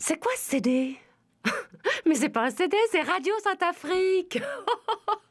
C'est quoi ce CD? Mais c'est pas un CD, c'est Radio Sainte-Afrique.